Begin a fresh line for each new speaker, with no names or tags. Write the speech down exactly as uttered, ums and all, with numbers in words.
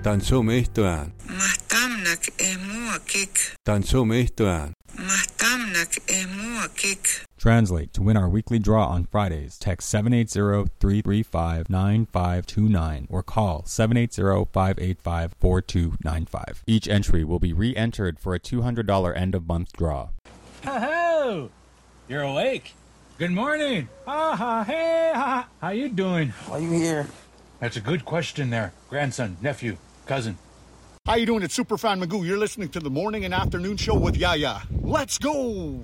Dan someistaan.
Mahtamnak e mua kik.
Dan someistaan.
Mahtamnak e mua kik.
Translate. To win our weekly draw on Fridays, text seven eight zero, three three five, nine five two nine or call seven eight zero, five eight five, four two nine five. Each entry will be re-entered for a two hundred dollars end-of-month draw.
Ho-ho! You're awake. Good morning. Ha ha, hey ha. How you doing?
Why you here?
That's a good question there. Grandson, nephew, cousin.
How you doing? It's Superfan Magoo. You're listening to the morning and afternoon show with Yaya. Let's go!